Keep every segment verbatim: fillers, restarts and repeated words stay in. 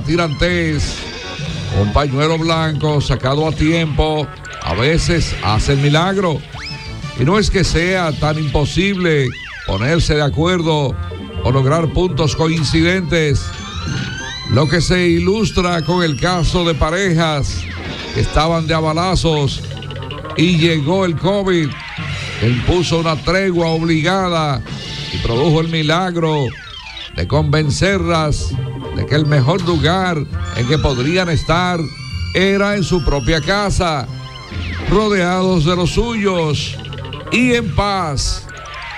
tirantes. Un pañuelo blanco sacado a tiempo a veces hace el milagro. Y no es que sea tan imposible ponerse de acuerdo o lograr puntos coincidentes. Lo que se ilustra con el caso de parejas que estaban de abalazos y llegó el COVID, que impuso una tregua obligada y produjo el milagro de convencerlas de que el mejor lugar en que podrían estar era en su propia casa, rodeados de los suyos y en paz.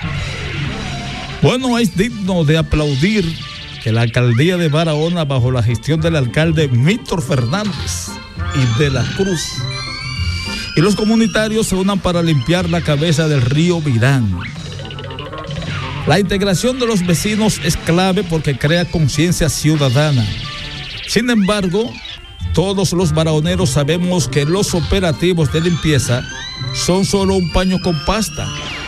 Bueno, es digno de aplaudir que la alcaldía de Barahona, bajo la gestión del alcalde Víctor Fernández y de la Cruz, y los comunitarios se unan para limpiar la cabeza del río Virán. La integración de los vecinos es clave porque crea conciencia ciudadana. Sin embargo, todos los barahoneros sabemos que los operativos de limpieza son solo un paño con pasta.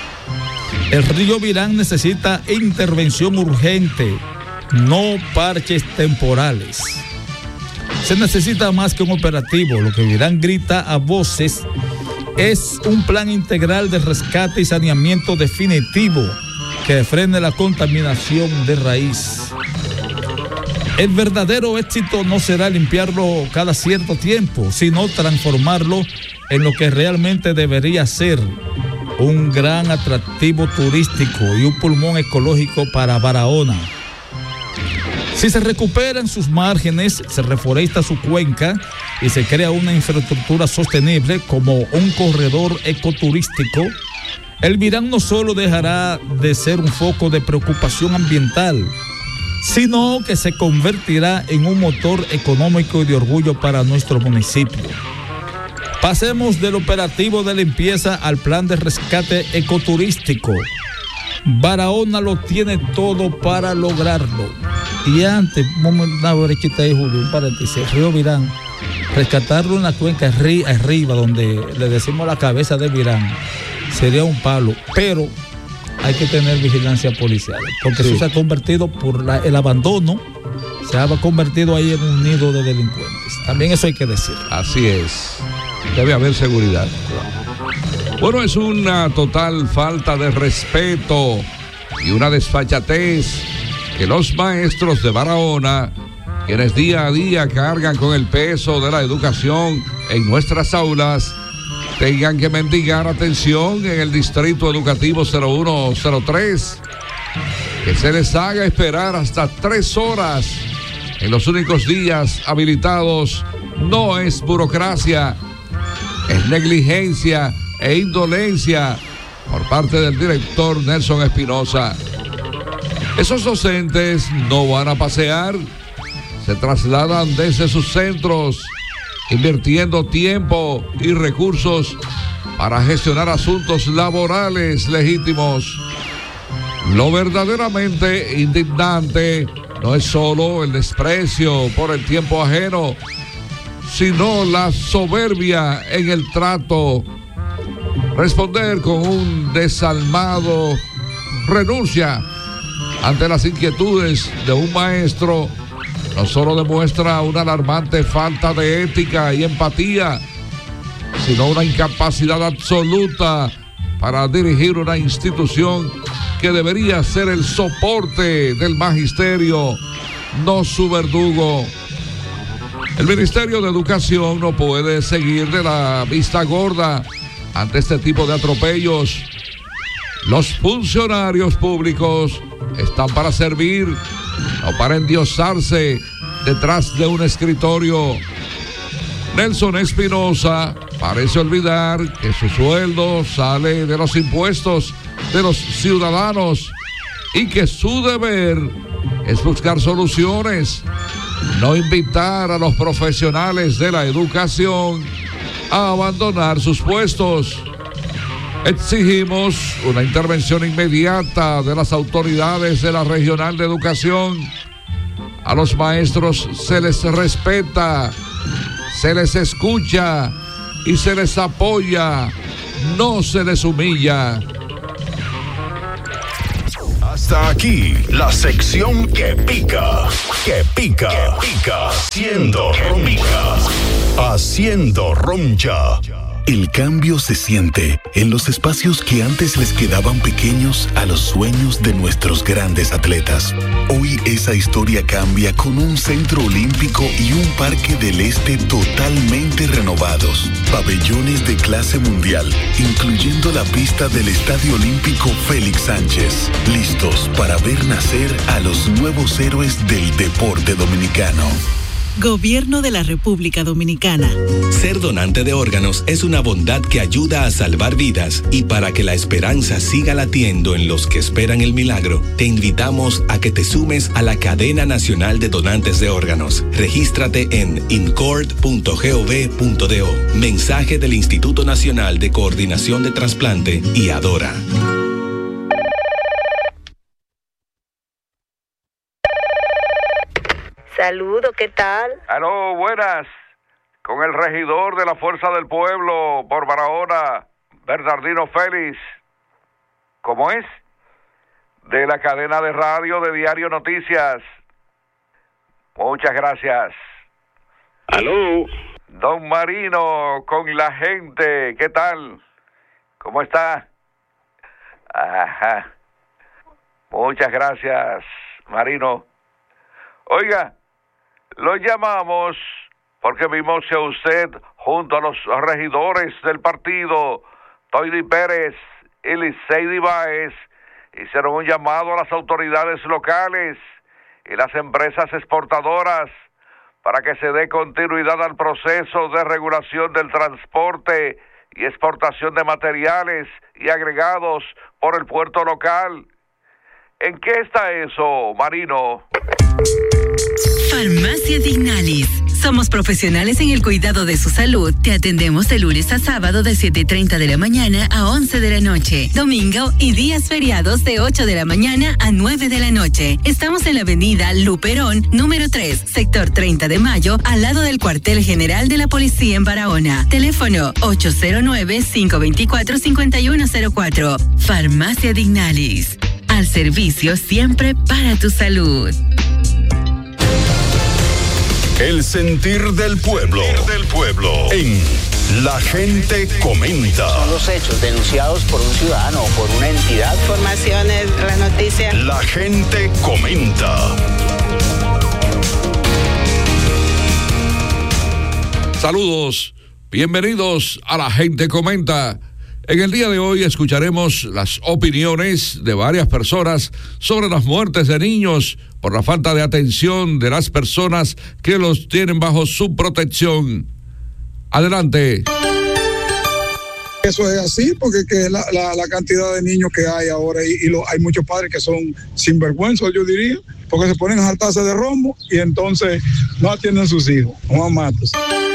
El río Virán necesita intervención urgente, no parches temporales. Se necesita más que un operativo. Lo que Virán grita a voces es un plan integral de rescate y saneamiento definitivo que frene la contaminación de raíz. El verdadero éxito no será limpiarlo cada cierto tiempo, sino transformarlo en lo que realmente debería ser un gran atractivo turístico y un pulmón ecológico para Barahona. Si se recuperan sus márgenes, se reforesta su cuenca y se crea una infraestructura sostenible como un corredor ecoturístico, el Virán no solo dejará de ser un foco de preocupación ambiental, sino que se convertirá en un motor económico y de orgullo para nuestro municipio. Pasemos del operativo de limpieza al plan de rescate ecoturístico. Barahona lo tiene todo para lograrlo. Y antes, una brechita ahí, Julio, un paréntesis, Río Virán, rescatarlo en la cuenca arriba, donde le decimos la cabeza de Virán, sería un palo, pero hay que tener vigilancia policial, porque sí, eso se ha convertido por la, el abandono, se ha convertido ahí en un nido de delincuentes. También eso hay que decir. Así es, debe haber seguridad. Bueno, es una total falta de respeto y una desfachatez que los maestros de Barahona, quienes día a día cargan con el peso de la educación en nuestras aulas, tengan que mendigar atención en el Distrito Educativo cero uno cero tres, que se les haga esperar hasta tres horas en los únicos días habilitados. No es burocracia, es negligencia e indolencia por parte del director Nelson Espinosa. Esos docentes no van a pasear, se trasladan desde sus centros, invirtiendo tiempo y recursos para gestionar asuntos laborales legítimos. Lo verdaderamente indignante no es solo el desprecio por el tiempo ajeno, sino la soberbia en el trato. Responder con un desalmado renuncia ante las inquietudes de un maestro no solo demuestra una alarmante falta de ética y empatía, sino una incapacidad absoluta para dirigir una institución que debería ser el soporte del magisterio, no su verdugo. El Ministerio de Educación no puede seguir de la vista gorda ante este tipo de atropellos. Los funcionarios públicos están para servir, no para endiosarse detrás de un escritorio. Nelson Espinosa parece olvidar que su sueldo sale de los impuestos de los ciudadanos y que su deber es buscar soluciones, no invitar a los profesionales de la educación a abandonar sus puestos. Exigimos una intervención inmediata de las autoridades de la Regional de Educación. A los maestros se les respeta, se les escucha y se les apoya, no se les humilla. está aquí, la sección que pica, que pica, que pica, haciendo roncha, haciendo roncha. El cambio se siente en los espacios que antes les quedaban pequeños a los sueños de nuestros grandes atletas. Hoy esa historia cambia con un centro olímpico y un parque del este totalmente renovados. Pabellones de clase mundial, incluyendo la pista del Estadio Olímpico Félix Sánchez. Listos para ver nacer a los nuevos héroes del deporte dominicano. Gobierno de la República Dominicana. Ser donante de órganos es una bondad que ayuda a salvar vidas, y para que la esperanza siga latiendo en los que esperan el milagro, te invitamos a que te sumes a la Cadena Nacional de Donantes de Órganos. Regístrate en incord punto gov punto do. Mensaje del Instituto Nacional de Coordinación de Trasplante y Adora. Saludos, ¿qué tal? Aló, buenas. Con el regidor de la Fuerza del Pueblo por Barahona, Bernardino Félix. ¿Cómo es? De la cadena de radio de Diario Noticias. Muchas gracias. Aló. Don Marino, con la gente. ¿Qué tal? ¿Cómo está? Ajá. Muchas gracias, Marino. Oiga, lo llamamos porque vimos a usted junto a los regidores del partido, Toidy Pérez y Liceydi Báez, hicieron un llamado a las autoridades locales y las empresas exportadoras para que se dé continuidad al proceso de regulación del transporte y exportación de materiales y agregados por el puerto local. ¿En qué está eso, Marino? Farmacia Dignalis. Somos profesionales en el cuidado de su salud. Te atendemos de lunes a sábado de siete y treinta de la mañana a once de la noche. Domingo y días feriados de ocho de la mañana a nueve de la noche. Estamos en la avenida Luperón, número tres, sector treinta de mayo, al lado del cuartel general de la policía en Barahona. Teléfono ocho cero nueve, cinco dos cuatro, cinco uno cero cuatro. Farmacia Dignalis. Al servicio siempre para tu salud. El sentir del pueblo, del pueblo, en La Gente Comenta. Son los hechos denunciados por un ciudadano o por una entidad. Informaciones, las noticias. La Gente Comenta. Saludos, bienvenidos a La Gente Comenta. En el día de hoy escucharemos las opiniones de varias personas sobre las muertes de niños por la falta de atención de las personas que los tienen bajo su protección. Adelante. Eso es así, porque que la, la, la cantidad de niños que hay ahora, y, y lo, hay muchos padres que son sinvergüenzos, yo diría, porque se ponen a saltarse de rombo y entonces no atienden a sus hijos. Juan Matos.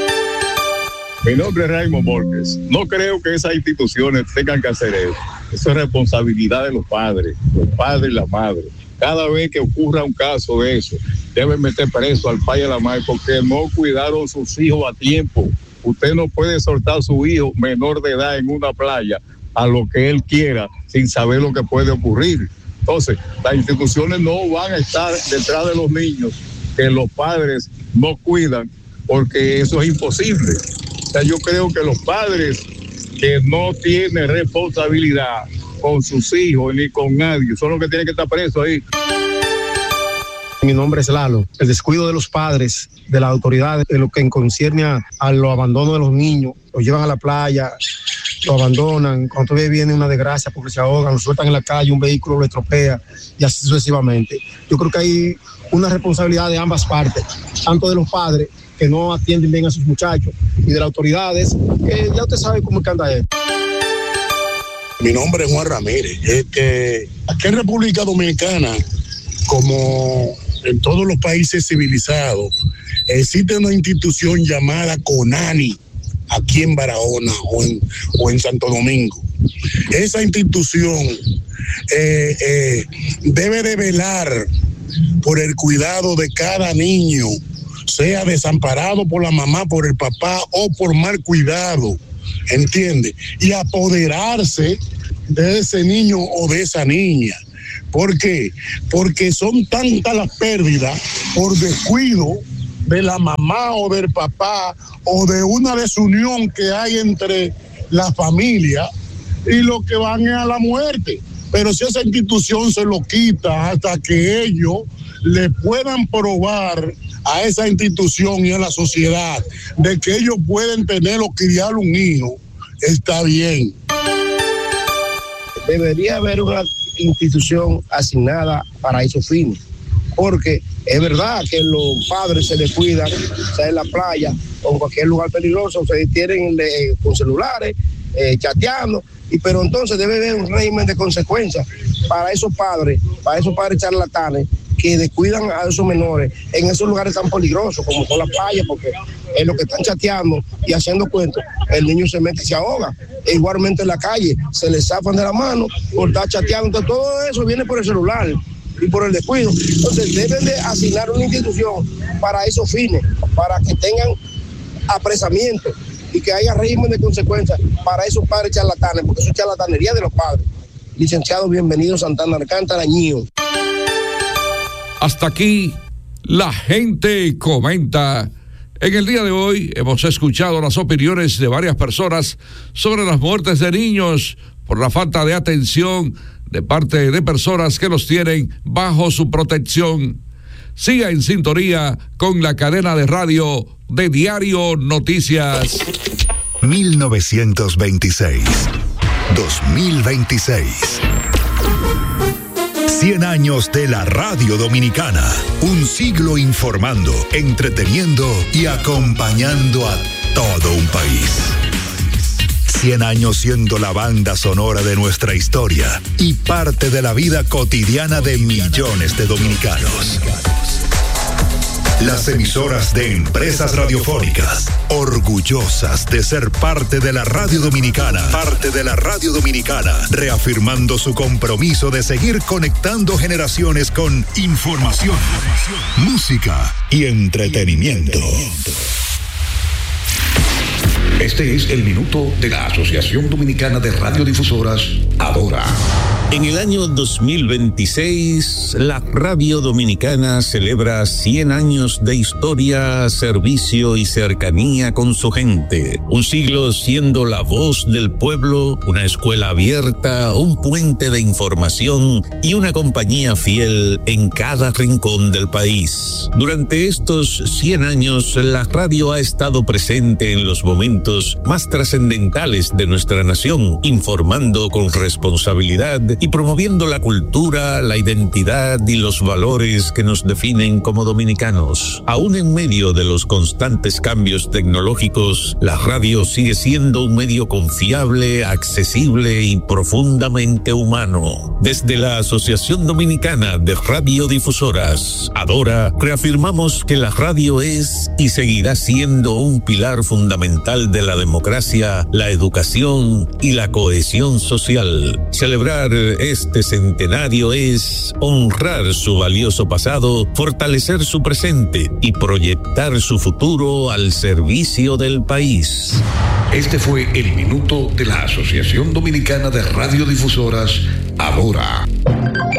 Mi nombre es Raymond Borges. No creo que esas instituciones tengan que hacer eso. Eso es responsabilidad de los padres, los padres y la madre. Cada vez que ocurra un caso de eso, deben meter preso al padre y a la madre porque no cuidaron sus hijos a tiempo. Usted no puede soltar a su hijo menor de edad en una playa a lo que él quiera sin saber lo que puede ocurrir. Entonces, las instituciones no van a estar detrás de los niños que los padres no cuidan, porque eso es imposible. O sea, yo creo que los padres que no tienen responsabilidad con sus hijos ni con nadie son los que tienen que estar presos ahí. Mi nombre es Lalo. El descuido de los padres, de las autoridades, en lo que concierne a, a los abandonos de los niños, los llevan a la playa, lo abandonan, cuando todavía viene una desgracia porque se ahogan, lo sueltan en la calle, un vehículo lo estropea y así sucesivamente. Yo creo que hay una responsabilidad de ambas partes, tanto de los padres que no atienden bien a sus muchachos y de las autoridades, que ya usted sabe cómo es que anda esto. Mi nombre es Juan Ramírez. Este, aquí en República Dominicana, como en todos los países civilizados, existe una institución llamada CONANI, aquí en Barahona o en, o en Santo Domingo. Esa institución eh, eh, debe de velar por el cuidado de cada niño, sea desamparado por la mamá, por el papá o por mal cuidado, ¿entiende? Y apoderarse de ese niño o de esa niña, ¿Por qué? Porque son tantas las pérdidas por descuido de la mamá o del papá o de una desunión que hay entre la familia y lo que van es a la muerte. Pero si esa institución se lo quita hasta que ellos le puedan probar a esa institución y a la sociedad de que ellos pueden tener o criar un hijo, está bien. Debería haber una institución asignada para esos fines, porque es verdad que los padres se descuidan, sea en la playa o en cualquier lugar peligroso, se tienen eh, con celulares, eh, chateando, y pero entonces debe haber un régimen de consecuencias para esos padres, para esos padres charlatanes que descuidan a esos menores en esos lugares tan peligrosos como son las playas, porque en lo que están chateando y haciendo cuentos, el niño se mete y se ahoga. E igualmente en la calle se les zafan de la mano por estar chateando. Entonces, todo eso viene por el celular y por el descuido. Entonces deben de asignar una institución para esos fines, para que tengan apresamiento y que haya régimen de consecuencias para esos padres charlatanes, porque eso es charlatanería de los padres. Licenciado, bienvenido Santana Alcántara, Ñío. Hasta aquí, la gente comenta. En el día de hoy hemos escuchado las opiniones de varias personas sobre las muertes de niños por la falta de atención de parte de personas que los tienen bajo su protección. Siga en sintonía con la cadena de radio de Diario Noticias. mil novecientos veintiséis, dos mil veintiséis. cien años de la radio dominicana. Un siglo informando, entreteniendo y acompañando a todo un país. cien años siendo la banda sonora de nuestra historia y parte de la vida cotidiana de millones de dominicanos. Las emisoras de Empresas Radiofónicas, orgullosas de ser parte de la radio dominicana, parte de la radio dominicana, reafirmando su compromiso de seguir conectando generaciones con información, música y entretenimiento. Este es el minuto de la Asociación Dominicana de Radiodifusoras, Adora. En el año dos mil veintiséis, la radio dominicana celebra cien años de historia, servicio y cercanía con su gente. Un siglo siendo la voz del pueblo, una escuela abierta, un puente de información y una compañía fiel en cada rincón del país. Durante estos cien años, la radio ha estado presente en los momentos más trascendentales de nuestra nación, informando con responsabilidad y promoviendo la cultura, la identidad y los valores que nos definen como dominicanos. Aún en medio de los constantes cambios tecnológicos, la radio sigue siendo un medio confiable, accesible y profundamente humano. Desde la Asociación Dominicana de Radiodifusoras, Adora, reafirmamos que la radio es y seguirá siendo un pilar fundamental de la democracia, la educación y la cohesión social. Celebrar este centenario es honrar su valioso pasado, fortalecer su presente y proyectar su futuro al servicio del país. Este fue el minuto de la Asociación Dominicana de Radiodifusoras, Adora.